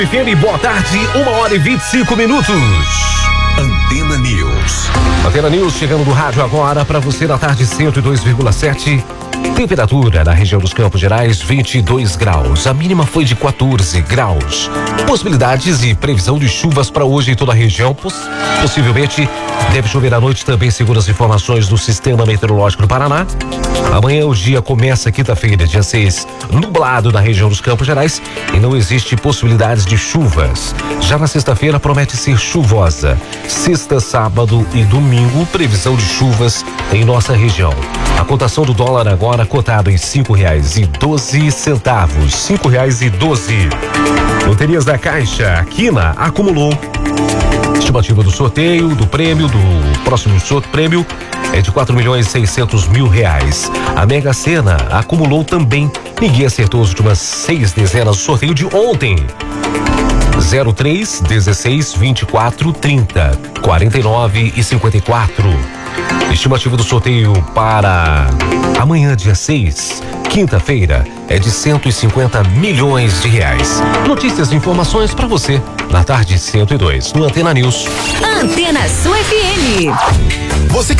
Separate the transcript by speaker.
Speaker 1: FM, boa tarde, 1h25.
Speaker 2: Antena News.
Speaker 1: Antena News chegando do rádio agora para você na tarde 102,7. Temperatura na região dos Campos Gerais, 22 graus. A mínima foi de 14 graus. Possibilidades e previsão de chuvas para hoje em toda a região. Possivelmente deve chover à noite também, segundo as informações do Sistema Meteorológico do Paraná. Amanhã o dia começa quinta-feira, dia 6, nublado na região dos Campos Gerais e não existe possibilidades de chuvas. Já na sexta-feira promete ser chuvosa. Sexta, sábado e domingo, previsão de chuvas em nossa região. A cotação do dólar agora cotado em R$5,12. R$5,12. Loterias da Caixa, a Quina acumulou. Estimativa do sorteio, do prêmio, do próximo prêmio é de R$4.600.000. A Mega Sena acumulou também. Ninguém acertou as últimas 6 dezenas do sorteio de ontem. 03, 16, 24, 30, 49 e 54. Estimativa do sorteio para amanhã, dia 6, quinta-feira, é de R$150 milhões. Notícias e informações para você na tarde 102, no Antena News.
Speaker 3: Antena Sul FM.
Speaker 2: Você quer